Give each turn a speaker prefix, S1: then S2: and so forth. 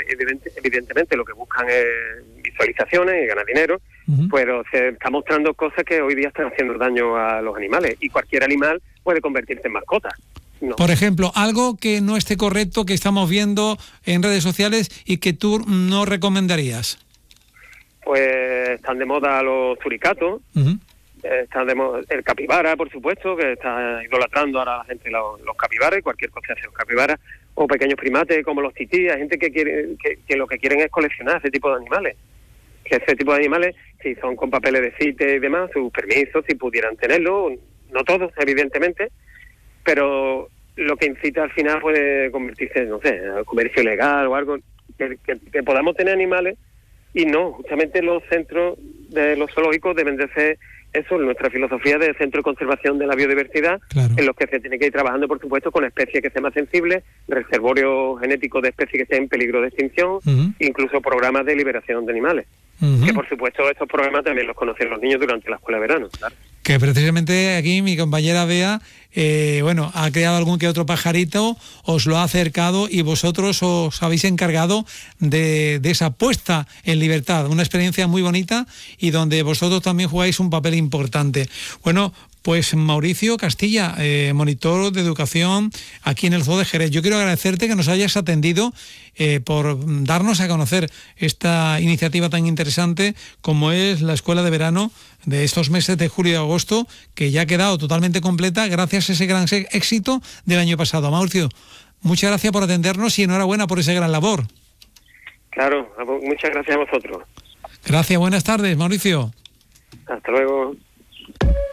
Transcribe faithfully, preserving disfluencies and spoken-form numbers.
S1: evidente, evidentemente lo que buscan es visualizaciones y ganar dinero, uh-huh. pero se está mostrando cosas que hoy día están haciendo daño a los animales, y cualquier animal puede convertirse en mascota. No.
S2: Por ejemplo, algo que no esté correcto, que estamos viendo en redes sociales y que tú no recomendarías.
S1: Pues están de moda los suricatos, uh-huh. están de moda el capibara, por supuesto, que está idolatrando ahora a la gente los, los capibaras, y cualquier cosa hace los capibaras, o pequeños primates como los tití. Hay gente que quiere que, que lo que quieren es coleccionar ese tipo de animales, que ese tipo de animales, si son con papeles de CITES y demás, sus permisos, si pudieran tenerlo, no todos, evidentemente, pero lo que incita al final puede convertirse, no sé, en comercio ilegal o algo, que, que, que podamos tener animales. Y no, justamente los centros de los zoológicos deben de ser eso, nuestra filosofía de centro de conservación de la biodiversidad, claro. en los que se tiene que ir trabajando, por supuesto, con especies que sean más sensibles, reservorios genéticos de especies que estén en peligro de extinción, uh-huh. incluso programas de liberación de animales. Uh-huh. Que, por supuesto, estos programas también los conocen los niños durante la escuela de verano, claro.
S2: Que precisamente aquí mi compañera Bea, eh, bueno, ha creado algún que otro pajarito, os lo ha acercado y vosotros os habéis encargado de, de esa puesta en libertad, una experiencia muy bonita y donde vosotros también jugáis un papel importante. Bueno, pues Mauricio Castilla, eh, monitor de educación aquí en el Zoo de Jerez. Yo quiero agradecerte que nos hayas atendido eh, por darnos a conocer esta iniciativa tan interesante como es la escuela de verano de estos meses de julio y agosto, que ya ha quedado totalmente completa gracias a ese gran éxito del año pasado. Mauricio, muchas gracias por atendernos y enhorabuena por esa gran labor.
S1: Claro, muchas gracias a vosotros.
S2: Gracias, buenas tardes, Mauricio.
S1: Hasta luego.